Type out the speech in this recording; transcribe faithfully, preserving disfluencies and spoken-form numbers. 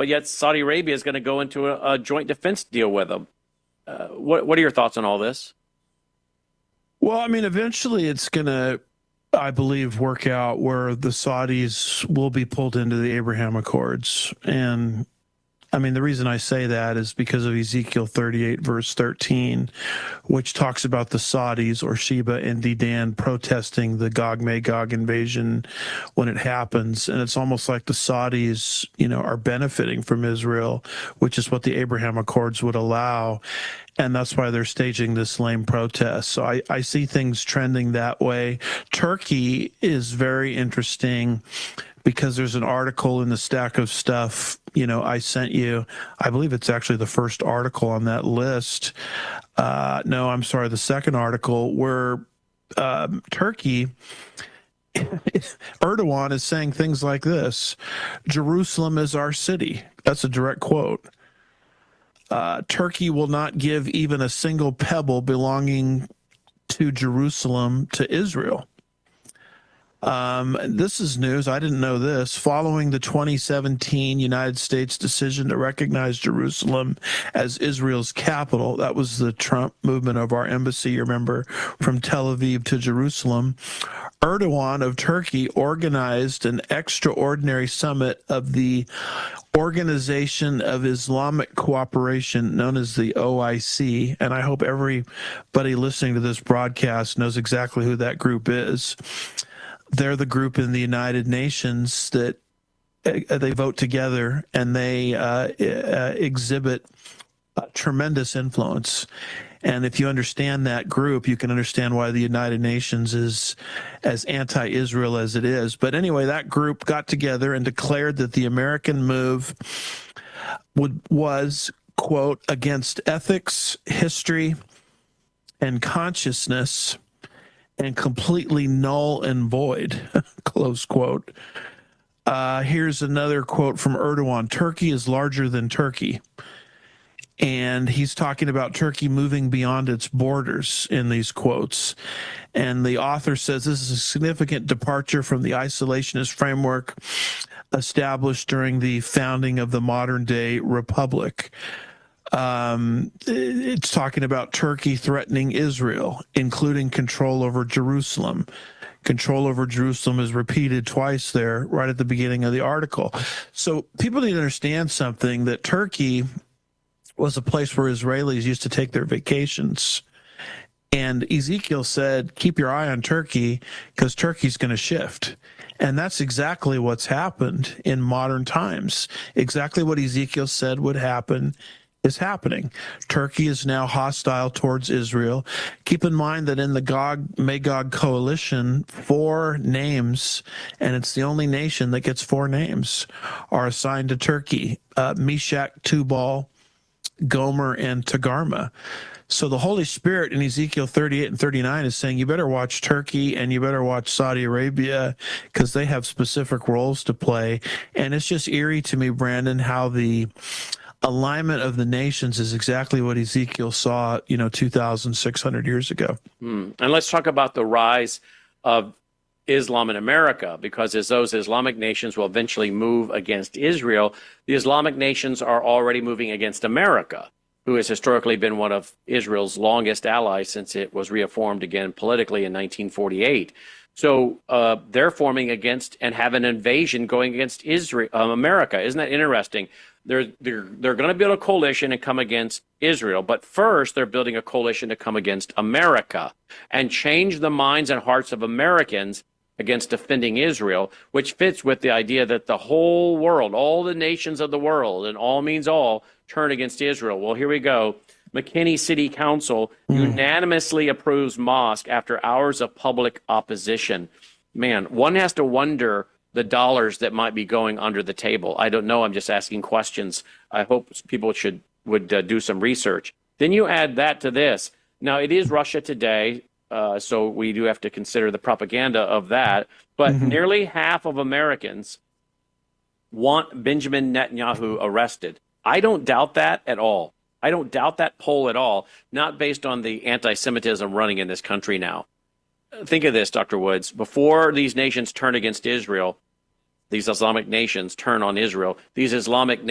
but yet Saudi Arabia is going to go into a, a joint defense deal with them. Uh, what what are your thoughts on all this? Well, I mean, eventually it's going to, I believe, work out where the Saudis will be pulled into the Abraham Accords. And I mean, the reason I say that is because of Ezekiel thirty-eight, verse thirteen, which talks about the Saudis or Sheba and Dedan protesting the Gog Magog invasion when it happens. And it's almost like the Saudis, you know, are benefiting from Israel, which is what the Abraham Accords would allow. And that's why they're staging this lame protest. So I, I see things trending that way. Turkey is very interesting because there's an article in the stack of stuff, you know, I sent you. I believe it's actually the first article on that list. Uh, no, I'm sorry, the second article where um, Turkey, Erdogan is saying things like this: Jerusalem is our city. That's a direct quote. Uh, Turkey will not give even a single pebble belonging to Jerusalem to Israel. Um, this is news. I didn't know this. Following the twenty seventeen United States decision to recognize Jerusalem as Israel's capital, that was the Trump movement of our embassy, you remember, from Tel Aviv to Jerusalem. Erdogan of Turkey organized an extraordinary summit of the Organization of Islamic Cooperation, known as the O I C, and I hope everybody listening to this broadcast knows exactly who that group is. They're the group in the United Nations that uh, they vote together and they uh, uh, exhibit uh, tremendous influence. And if you understand that group, you can understand why the United Nations is as anti-Israel as it is. But anyway, that group got together and declared that the American move would was, quote, against ethics, history, and consciousness, and completely null and void, close quote. Uh, here's another quote from Erdogan: Turkey is larger than Turkey. And he's talking about Turkey moving beyond its borders in these quotes. And the author says this is a significant departure from the isolationist framework established during the founding of the modern day republic. Um, it's talking about Turkey threatening Israel, including control over Jerusalem. Control over Jerusalem is repeated twice there, right at the beginning of the article. So people need to understand something, that Turkey was a place where Israelis used to take their vacations. And Ezekiel said, keep your eye on Turkey because Turkey's going to shift. And that's exactly what's happened in modern times. Exactly what Ezekiel said would happen is happening. Turkey is now hostile towards Israel. Keep in mind that in the Gog Magog coalition, four names, and it's the only nation that gets four names, are assigned to Turkey: uh, Meshach, Tubal, Gomer, and Togarmah. So the Holy Spirit in Ezekiel thirty-eight and thirty-nine is saying you better watch Turkey and you better watch Saudi Arabia because they have specific roles to play. And it's just eerie to me, Brandon, how the alignment of the nations is exactly what Ezekiel saw, you know, two thousand six hundred years ago. Hmm. And let's talk about the rise of Islam in America, because as those Islamic nations will eventually move against Israel, the Islamic nations are already moving against America, who has historically been one of Israel's longest allies since it was reaffirmed again politically in nineteen forty-eight. So uh, they're forming against and have an invasion going against Israel, um, America. Isn't that interesting? They're they're they're going to build a coalition and come against Israel, but first they're building a coalition to come against America and change the minds and hearts of Americans against defending Israel, which fits with the idea that the whole world, all the nations of the world, and all means all, turn against Israel. Well, here we go. McKinney City Council mm. unanimously approves mosque after hours of public opposition. Man, one has to wonder the dollars that might be going under the table. I don't know. I'm just asking questions. I hope people should would uh, do some research. Then you add that to this. Now, it is Russia Today, uh, so we do have to consider the propaganda of that. But mm-hmm. nearly half of Americans want Benjamin Netanyahu arrested. I don't doubt that at all. I don't doubt that poll at all, not based on the anti-Semitism running in this country now. Think of this, Doctor Woods. Before these nations turn against Israel, these Islamic nations turn on Israel, these Islamic